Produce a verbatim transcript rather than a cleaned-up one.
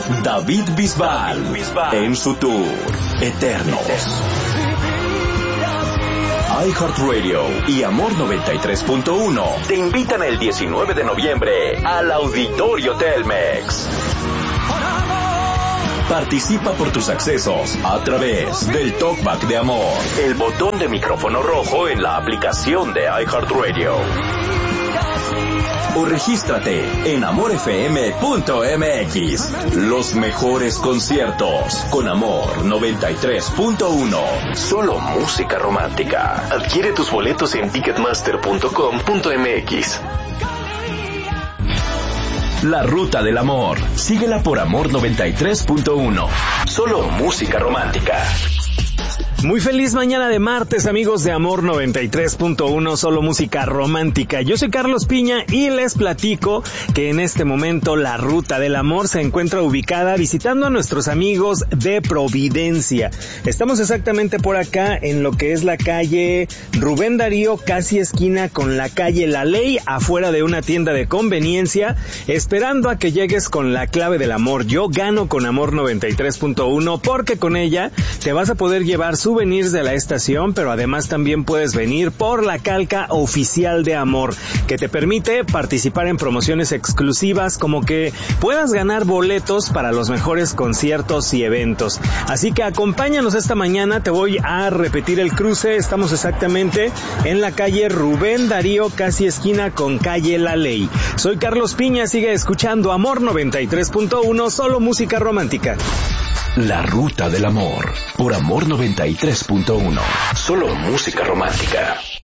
David Bisbal, en su tour Eternos. iHeartRadio y Amor noventa y tres punto uno te invitan el diecinueve de noviembre al Auditorio Telmex. Participa por tus accesos a través del Talkback de Amor, el botón de micrófono rojo en la aplicación de iHeartRadio. O regístrate en amor f m punto m x. Los mejores conciertos con Amor noventa y tres punto uno. Solo música romántica. Adquiere tus boletos en ticketmaster punto com punto m x. La Ruta del Amor. Síguela por Amor noventa y tres punto uno. Solo música romántica. Muy feliz mañana de martes, amigos de Amor noventa y tres punto uno, solo música romántica. Yo soy Carlos Piña y les platico que en este momento la Ruta del Amor se encuentra ubicada visitando a nuestros amigos de Providencia. Estamos exactamente por acá en lo que es la calle Rubén Darío, casi esquina con la calle La Ley, afuera de una tienda de conveniencia, esperando a que llegues con la clave del amor. Yo gano con Amor noventa y tres punto uno porque con ella te vas a poder llevar souvenirs de la estación, pero además también puedes venir por la calca oficial de Amor, que te permite participar en promociones exclusivas, como que puedas ganar boletos para los mejores conciertos y eventos. Así que acompáñanos esta mañana, te voy a repetir el cruce. Estamos exactamente en la calle Rubén Darío, casi esquina con calle La Ley. Soy Carlos Piña, sigue escuchando Amor noventa y tres punto uno, solo música romántica. La Ruta del Amor, por Amor noventa y tres punto uno. Solo música romántica.